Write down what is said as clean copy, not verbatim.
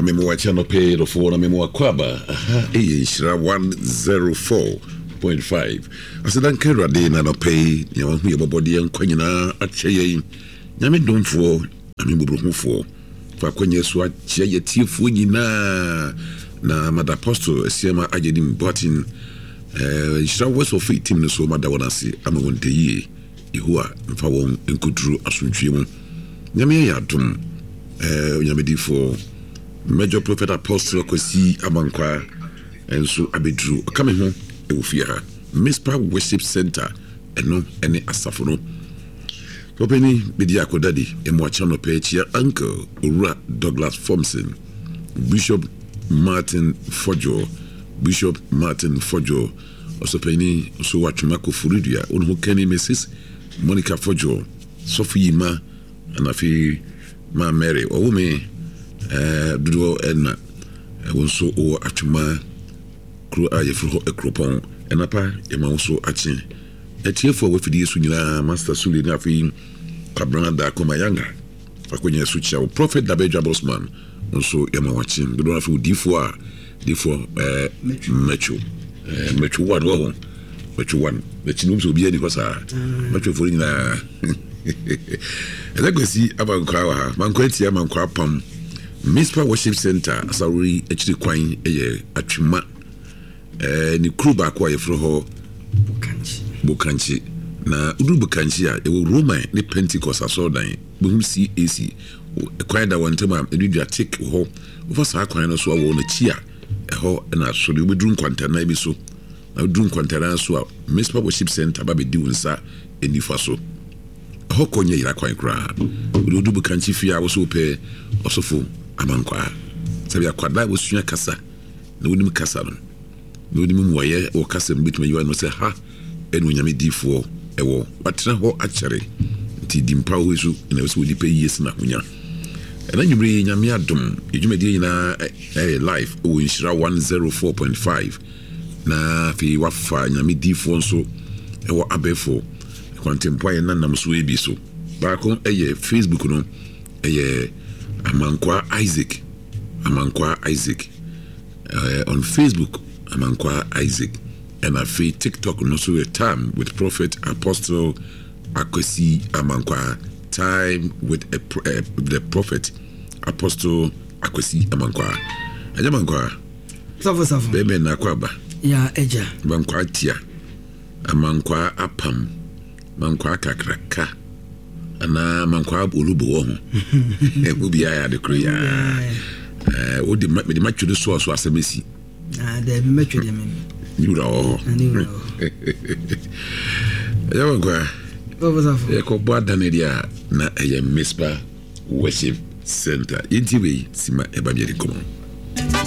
memo channel pay the phone na memo akwaba shira 104.5 asadan kerade na no pay ya hu ye bobode yankwanyina akyeye nyame domfo ami bobrohufo fa kwanye so akyeye tiefo nyina na mad apostle esiema ajedim botin shira west of team no so mada wonase amawonte yi ihua mfa won enkudru asuntwie mu nyame ya dum nyame difo Major Prophet Apostle Kwesi Amankwa enso abedru kame ho ewofia Mispa Worship Center eno ene asafono Kopeni bidi akodadi emwacha no pechi uncle Ura Douglas Thompson Bishop Martin Fojo osopeni so watchumako Furidia onho keni Mrs Monica Fojo Sophie Ma anafi Ma Mary owume dudo ena wonso o atuma kro ayefro ekropon enapa yemawso achi etiefo wafidi yesu nyina master suli na fi kabrana da komayanga akonya sucha o prophet Dabeja Bosman wonso yemawachi dudo na fi difo mechu wan the chinum so bia ni kosa mechu fo nyina elekwesi abankwa ha mankwatia mankwa pam Mispa Worship Center asawuri echiri kwan eye atwima ni kruba kwa yefro ho bukanchi na udu bukanchi a ewo Roma ni Pentecost asodan behum CAC kwan da wantema edudua tik ho ofasa kwan no so awo na chia ho na so de bedru kwantana bi so na bedru kwantana so a Mispa Worship Center ba be di wonsa enifa so ho konye ira kwan kra udu bukanchi fia wo so pe osofo Amankwa sabia kwada wosunya kasa na wonim kasa no na wonim moye o kasa mbituma yiwa no se ha enu nyame difo ewo watena ho akyere nti dimpa ho esu na wesu wodi pe yes na hunya na nyumre nyame adom edwumadi nyina live o nshira 104.5 na fi wafa nyame difo nso ewo abefo kwantempo aye nanam so ebi so ba ko eye Facebook no eye Amankwa Isaac on Facebook Amankwa Isaac and I feel TikTok no so a time with Prophet Apostle Akwesi Amankwa time with the Prophet Apostle Akwesi Amankwa Amankwa Safo bebe na kwaba ya eja Amankwa tia Amankwa apam Amankwa kakraka ana mankwa olubo ho ebubia ya de kroya odi me de matwe so asemesi da bi matwe de me niura ho ya mankwa ya ko bada ne dia na eye Mispa Worship Center yintiwe sima eba bi de komo